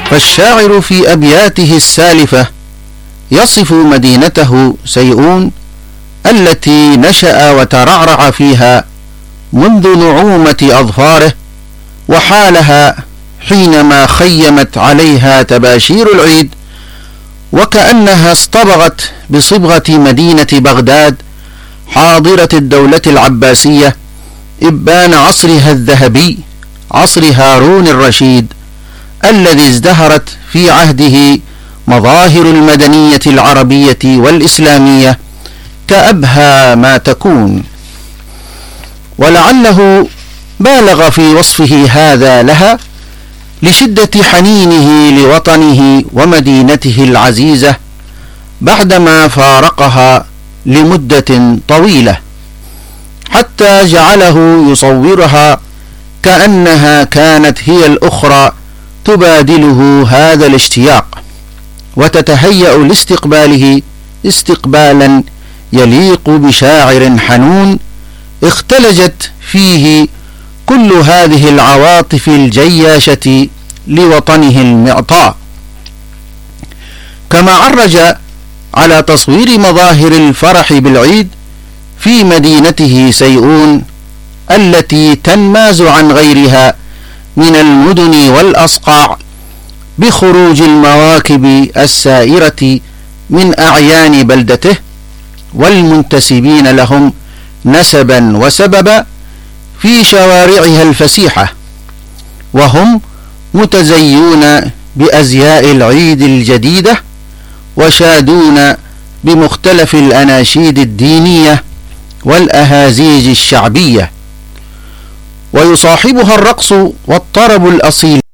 فالشاعر في أبياته السالفة يصف مدينته سيئون التي نشأ وترعرع فيها منذ نعومة أظفاره، وحالها حينما خيمت عليها تباشير العيد، وكأنها اصطبغت بصبغة مدينة بغداد حاضرة الدولة العباسية إبان عصرها الذهبي، عصر هارون الرشيد الذي ازدهرت في عهده مظاهر المدنية العربية والإسلامية كأبهى ما تكون. ولعله بالغ في وصفه هذا لها لشدة حنينه لوطنه ومدينته العزيزة بعدما فارقها لمدة طويلة، حتى جعله يصورها كأنها كانت هي الأخرى تبادله هذا الاشتياق وتتهيأ لاستقباله استقبالا يليق بشاعر حنون اختلجت فيه كل هذه العواطف الجياشة لوطنه المعطاء. كما عرج على تصوير مظاهر الفرح بالعيد في مدينته سيئون التي تنماز عن غيرها من المدن والأصقاع بخروج المواكب السائرة من أعيان بلدته والمنتسبين لهم نسبا وسببا في شوارعها الفسيحة، وهم متزيون بأزياء العيد الجديدة وشادون بمختلف الأناشيد الدينية والأهازيج الشعبية، ويصاحبها الرقص والطرب الأصيل